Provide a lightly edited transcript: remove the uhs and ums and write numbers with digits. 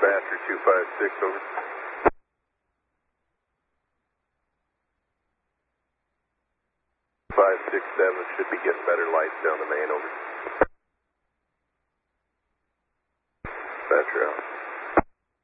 Dispatcher 256, over. 567 should be getting better lights down the main, over. Dispatcher out.